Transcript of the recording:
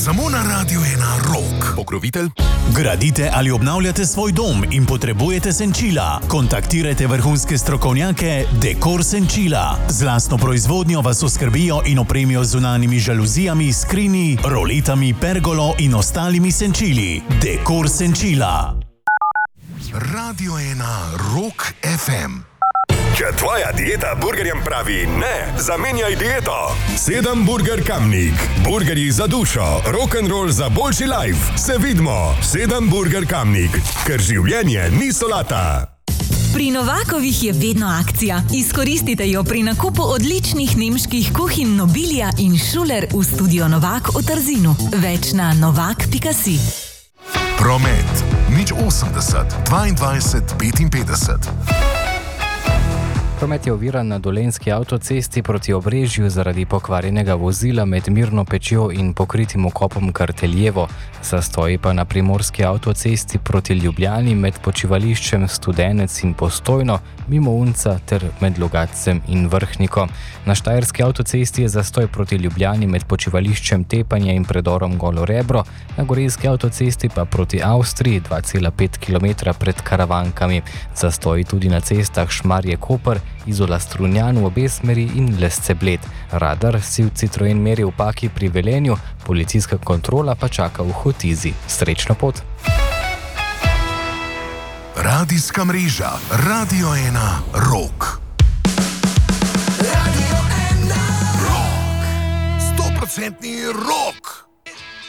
Samo na Radiu 1 Rock. Pokrovitelj. Gradite ali obnavljate svoj dom in potrebujete senčila? Kontaktirajte vrhunske strokovnjake Dekor Senčila. Z lastno proizvodnjo vas oskrbijo in opremijo z zunanjimi žaluzijami, skrini, roletami, pergolo in ostalimi senčili. Dekor Senčila. Radio 1 Rock FM. Če tvoja dieta burgerjem pravi ne, zamenjaj dieto. 7 Burger Kamnik. Burgerji za dušo, rock'n'roll za boljši life. Se vidimo. 7 Burger Kamnik. Ker življenje ni solata. Pri Novakovih je vedno akcija. Izkoristite jo pri nakupu odličnih nemških kuhinj Nobilia in Schuler v studio Novak v Trzinu. Več na novak.si. Promet. 080 22 55. Promet je oviran na Dolenjski avtocesti proti Obrežju zaradi pokvarjenega vozila med Mirno Pečjo in pokritim vkopom Karteljevo. Zastoji pa na Primorski avtocesti proti Ljubljani med počivališčem Studenec in Postojno, mimo Unca ter med Logatcem in Vrhniko. Na Štajerski avtocesti je zastoj proti Ljubljani med počivališčem Tepanje in predorom Golo Rebro, na Gorenjski avtocesti pa proti Avstriji 2,5 km pred Karavankami. Zastoji tudi na cestah Šmarje-Koper, Izola Strunjan v obe smeri in Lesce-Bled. Radar si v Citroen meri v Paki pri Velenju, policijska kontrola pa čaka v Hotizi. Srečno pot! Radijska mreža Radio 1 Rock. Radio 1 Rock. 100% rock.